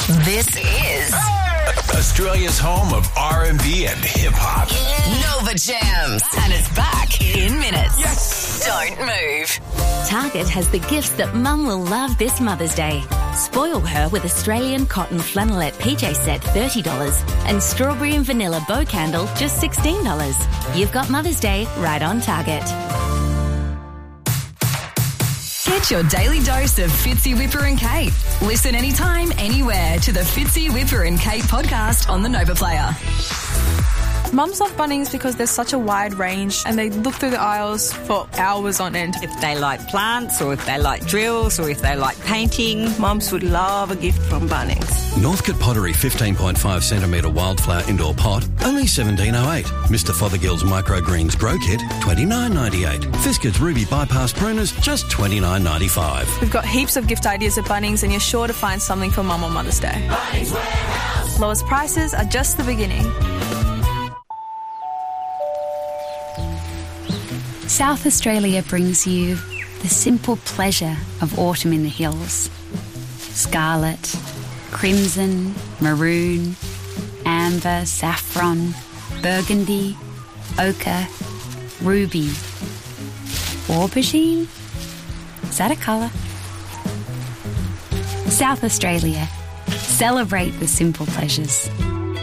This is Australia's home of R&B and hip-hop. Nova Jams. And it's back in minutes. Yes. Don't move. Target has the gifts that Mum will love this Mother's Day. Spoil her with Australian cotton flannelette PJ set $30 and strawberry and vanilla bow candle just $16. You've got Mother's Day right on Target. Get your daily dose of Fitzy, Whipper and Kate. Listen anytime, anywhere to the Fitzy, Whipper and Kate podcast on the Nova Player. Mums love Bunnings because there's such a wide range and they look through the aisles for hours on end. If they like plants or if they like drills or if they like painting, mums would love a gift from Bunnings. Northcote Pottery 15.5 centimetre wildflower indoor pot, only $17.08. Mr Fothergill's Microgreens Grow Kit, $29.98. Fiskett's Ruby Bypass Pruners, just $29.95. We've got heaps of gift ideas at Bunnings and you're sure to find something for Mum on Mother's Day. Bunnings Warehouse. Lowest prices are just the beginning. South Australia brings you the simple pleasure of autumn in the hills. Scarlet, crimson, maroon, amber, saffron, burgundy, ochre, ruby. Aubergine? Is that a colour? South Australia. Celebrate the simple pleasures.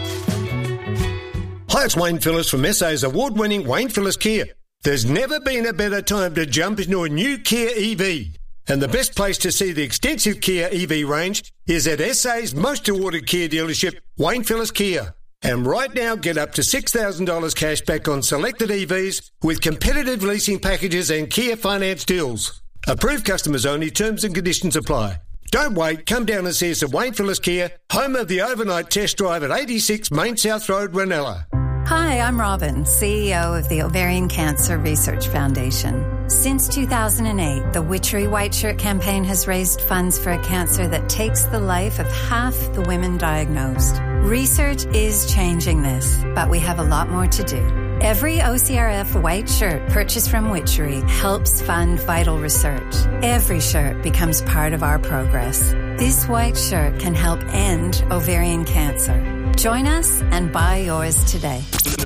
Hi, it's Wayne Phillips from SA's award-winning Wayne Phillips Kia. There's never been a better time to jump into a new Kia EV. And the best place to see the extensive Kia EV range is at SA's most awarded Kia dealership, Wayne Phillips Kia. And right now, get up to $6,000 cash back on selected EVs with competitive leasing packages and Kia finance deals. Approved customers only, terms and conditions apply. Don't wait, come down and see us at Wayne Phillips Kia, home of the overnight test drive at 86 Main South Road, Ranella. Hi, I'm Robin, CEO of the Ovarian Cancer Research Foundation. Since 2008, the Witchery White Shirt campaign has raised funds for a cancer that takes the life of half the women diagnosed. Research is changing this, but we have a lot more to do. Every OCRF white shirt purchased from Witchery helps fund vital research. Every shirt becomes part of our progress. This white shirt can help end ovarian cancer. Join us and buy yours today.